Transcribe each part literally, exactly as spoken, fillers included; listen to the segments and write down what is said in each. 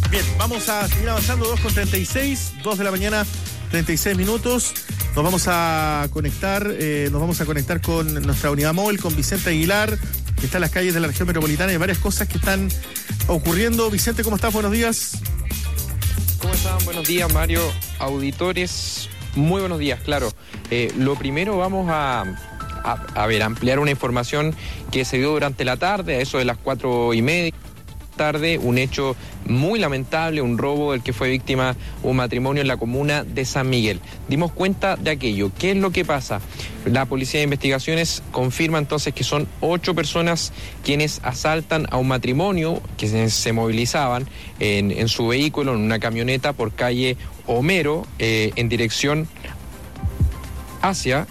Bien, vamos a seguir avanzando, dos con treinta y seis, dos de la mañana, treinta y seis minutos. Nos vamos a conectar, eh, nos vamos a conectar con nuestra unidad móvil, con Vicente Aguilar, que está en las calles de la región metropolitana. Hay varias cosas que están ocurriendo. Vicente, ¿cómo estás? Buenos días. ¿Cómo están? Buenos días, Mario. Auditores, muy buenos días, claro. Eh, lo primero vamos a, a, a ver, ampliar una información que se dio durante la tarde, a eso de las cuatro y media. Tarde, un hecho muy lamentable, un robo del que fue víctima un matrimonio en la comuna de San Miguel. Dimos cuenta de aquello. ¿Qué es lo que pasa? La Policía de Investigaciones confirma entonces que son ocho personas quienes asaltan a un matrimonio que se, se movilizaban en, en su vehículo, en una camioneta por calle Homero, eh, en dirección hacia,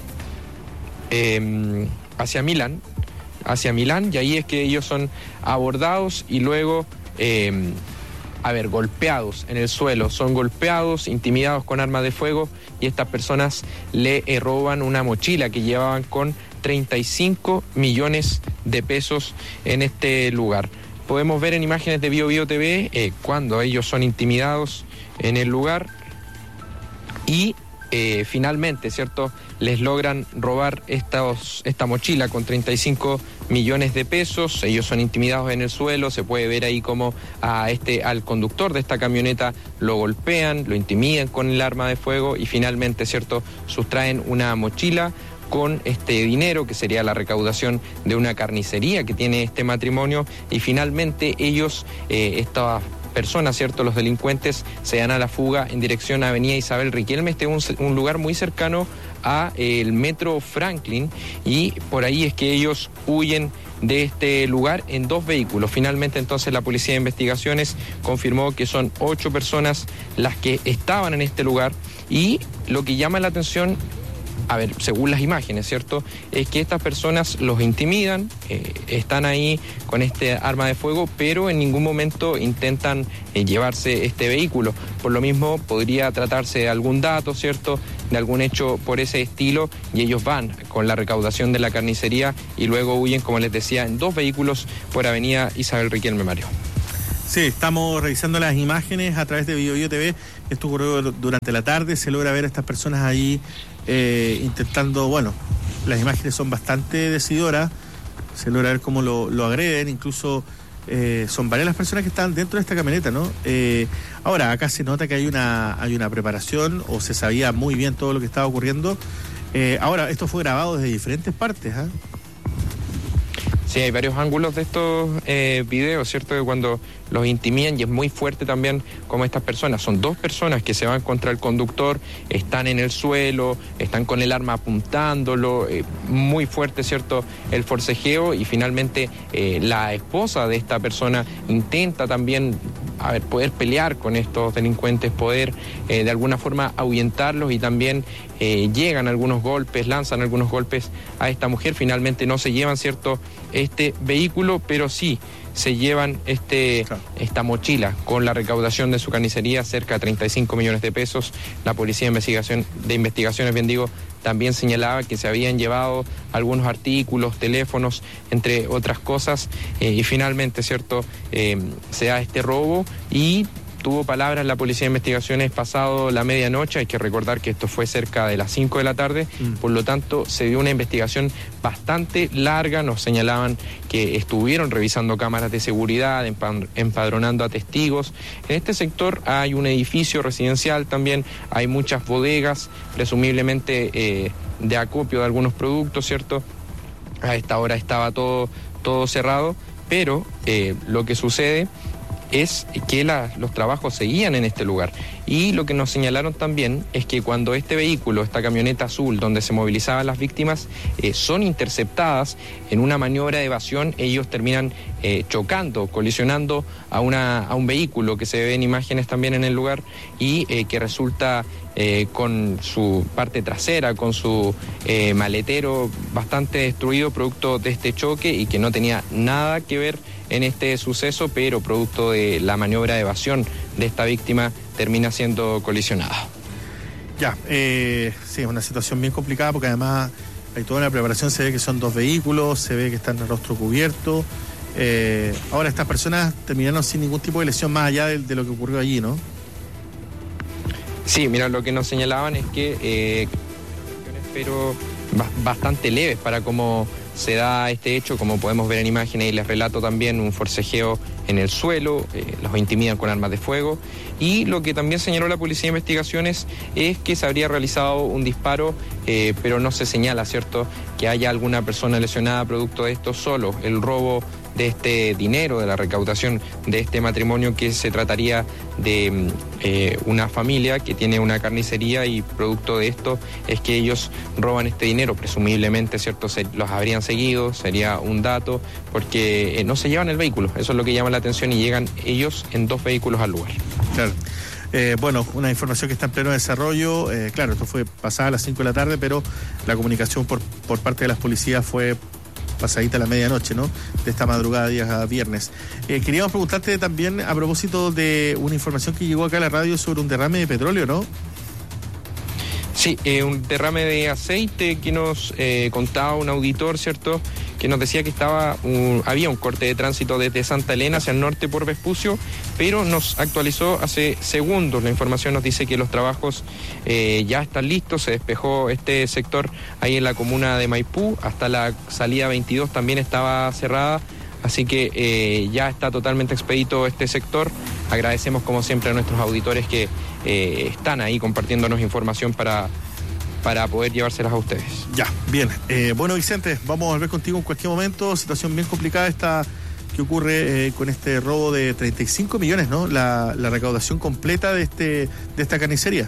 eh, hacia Milán. hacia Milán, y ahí es que ellos son abordados y luego, eh, a ver, golpeados en el suelo, son golpeados, intimidados con armas de fuego, y estas personas le eh, roban una mochila que llevaban con treinta y cinco millones de pesos en este lugar. Podemos ver en imágenes de Bio Bio T V eh, cuando ellos son intimidados en el lugar y eh, finalmente, ¿cierto?, les logran robar estos, esta mochila con treinta y cinco millones de pesos. Ellos son intimidados en el suelo, se puede ver ahí como a este, al conductor de esta camioneta lo golpean, lo intimidan con el arma de fuego y finalmente, ¿cierto?, sustraen una mochila con este dinero que sería la recaudación de una carnicería que tiene este matrimonio, y finalmente ellos, eh, estas personas, ¿cierto?, los delincuentes, se dan a la fuga en dirección a Avenida Isabel Riquelme. Este es un, un lugar muy cercano a eh, el metro Franklin, y por ahí es que ellos huyen de este lugar en dos vehículos. Finalmente entonces la Policía de Investigaciones confirmó que son ocho personas las que estaban en este lugar, y lo que llama la atención, a ver, según las imágenes, ¿cierto?, es que estas personas los intimidan, eh, están ahí con este arma de fuego, pero en ningún momento intentan eh, llevarse este vehículo. Por lo mismo, podría tratarse de algún dato, ¿cierto?, de algún hecho por ese estilo, y ellos van con la recaudación de la carnicería y luego huyen, como les decía, en dos vehículos por Avenida Isabel Riquelme, Mario. Sí, estamos revisando las imágenes a través de Bio Bio T V. Esto ocurrió durante la tarde, se logra ver a estas personas ahí eh, intentando, bueno, las imágenes son bastante decidoras, se logra ver cómo lo, lo agreden, incluso eh, son varias las personas que están dentro de esta camioneta, ¿no? Eh, ahora, acá se nota que hay una, hay una preparación, o se sabía muy bien todo lo que estaba ocurriendo. Eh, ahora, esto fue grabado desde diferentes partes, ¿ah? ¿eh? Sí, hay varios ángulos de estos eh, videos, ¿cierto?, de cuando los intimidan, y es muy fuerte también como estas personas. Son dos personas que se van contra el conductor, están en el suelo, están con el arma apuntándolo, eh, muy fuerte, ¿cierto?, el forcejeo, y finalmente eh, la esposa de esta persona intenta también, a ver, poder pelear con estos delincuentes, poder eh, de alguna forma ahuyentarlos, y también eh, llegan algunos golpes, lanzan algunos golpes a esta mujer. Finalmente no se llevan, ¿cierto?, este vehículo, pero sí se llevan este, claro. esta mochila con la recaudación de su carnicería, cerca de treinta y cinco millones de pesos. La Policía de Investigación, de Investigaciones, bien digo, también señalaba que se habían llevado algunos artículos, teléfonos, entre otras cosas, eh, y finalmente, ¿cierto?, eh, se da este robo, y tuvo palabras la Policía de Investigaciones pasado la medianoche. Hay que recordar que esto fue cerca de las cinco de la tarde, mm. por lo tanto se dio una investigación bastante larga. Nos señalaban que estuvieron revisando cámaras de seguridad, empadronando a testigos. En este sector hay un edificio residencial también, hay muchas bodegas, presumiblemente eh, de acopio de algunos productos, ¿cierto? A esta hora estaba todo, todo cerrado, pero eh, lo que sucede es que la, los trabajos seguían en este lugar. Y lo que nos señalaron también es que cuando este vehículo, esta camioneta azul donde se movilizaban las víctimas, eh, son interceptadas en una maniobra de evasión, ellos terminan eh, chocando, colisionando a, una, a un vehículo que se ve en imágenes también en el lugar, y eh, que resulta eh, con su parte trasera, con su eh, maletero bastante destruido producto de este choque, y que no tenía nada que ver en este suceso, pero producto de la maniobra de evasión de esta víctima termina siendo colisionada. Ya, eh, sí, es una situación bien complicada, porque además hay toda una preparación, se ve que son dos vehículos, se ve que están el rostro cubierto, Eh, ahora, estas personas terminaron sin ningún tipo de lesión más allá de, de lo que ocurrió allí, ¿no? Sí, mira, lo que nos señalaban es que eh, pero bastante leves para cómo se da este hecho, como podemos ver en imágenes, y les relato también un forcejeo en el suelo, eh, los intimidan con armas de fuego, y lo que también señaló la Policía de Investigaciones es que se habría realizado un disparo, eh, pero no se señala, ¿cierto?, que haya alguna persona lesionada producto de esto, solo el robo de este dinero, de la recaudación de este matrimonio, que se trataría de eh, una familia que tiene una carnicería, y producto de esto es que ellos roban este dinero, presumiblemente, ¿cierto?, se, los habrían seguido, sería un dato, porque eh, no se llevan el vehículo, eso es lo que llama la atención, y llegan ellos en dos vehículos al lugar. Claro. Eh, bueno, una información que está en pleno desarrollo, eh, claro, esto fue pasada a las cinco de la tarde, pero la comunicación por, por parte de las policías fue pasadita a la medianoche, ¿no?, de esta madrugada de día a viernes. Eh, queríamos preguntarte también a propósito de una información que llegó acá a la radio sobre un derrame de petróleo, ¿no? Sí, eh, un derrame de aceite que nos eh, contaba un auditor, ¿cierto?, que nos decía que estaba un, había un corte de tránsito desde Santa Elena hacia el norte por Vespucio, pero nos actualizó hace segundos. La información nos dice que los trabajos eh, ya están listos, se despejó este sector ahí en la comuna de Maipú, hasta la salida veintidós también estaba cerrada, así que eh, ya está totalmente expedito este sector. Agradecemos como siempre a nuestros auditores que eh, están ahí compartiéndonos información para... para poder llevárselas a ustedes. Ya, bien. Eh, bueno, Vicente, vamos a volver contigo en cualquier momento. Situación bien complicada esta que ocurre eh, con este robo de treinta y cinco millones, ¿no? La, la recaudación completa de este de esta carnicería.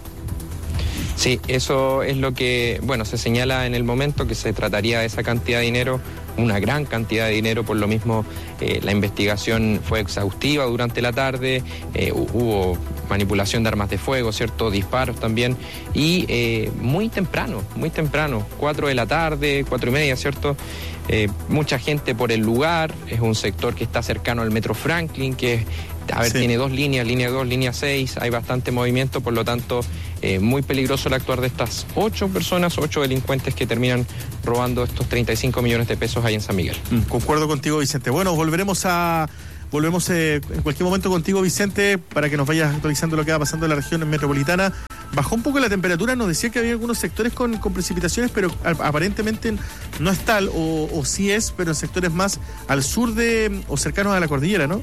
Sí, eso es lo que, bueno, se señala en el momento, que se trataría de esa cantidad de dinero, una gran cantidad de dinero. Por lo mismo eh, la investigación fue exhaustiva durante la tarde, eh, hubo manipulación de armas de fuego, ¿cierto?, disparos también, y eh, muy temprano, muy temprano, cuatro de la tarde, cuatro y media, ¿cierto?, eh, mucha gente por el lugar. Es un sector que está cercano al Metro Franklin, que a ver, sí, tiene dos líneas, línea dos, línea seis, hay bastante movimiento, por lo tanto, eh, muy peligroso el actuar de estas ocho personas, ocho delincuentes que terminan robando estos treinta y cinco millones de pesos ahí en San Miguel. Mm, concuerdo contigo, Vicente. Bueno, volveremos a... Volvemos eh, en cualquier momento contigo, Vicente, para que nos vayas actualizando lo que va pasando en la región metropolitana. Bajó un poco la temperatura, nos decía que había algunos sectores con, con precipitaciones, pero aparentemente no es tal, o, o sí es, pero en sectores más al sur de o cercanos a la cordillera, ¿no?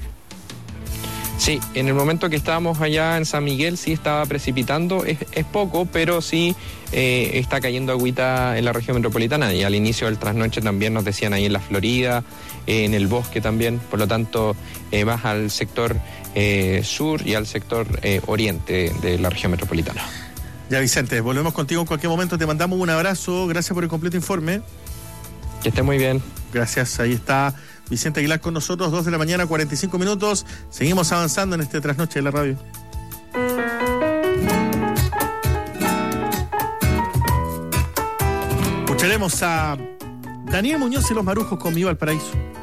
Sí, en el momento que estábamos allá en San Miguel sí estaba precipitando, es, es poco, pero sí eh, está cayendo agüita en la región metropolitana, y al inicio del trasnoche también nos decían ahí en la Florida, eh, en el bosque también, por lo tanto eh, más al sector eh, sur y al sector eh, oriente de la región metropolitana. Ya, Vicente, volvemos contigo en cualquier momento, te mandamos un abrazo, gracias por el completo informe. Que esté muy bien. Gracias, ahí está Vicente Aguilar con nosotros, dos de la mañana, cuarenta y cinco minutos. Seguimos avanzando en este trasnoche de la radio. Escucharemos a Daniel Muñoz y los Marujos con Mi Valparaíso.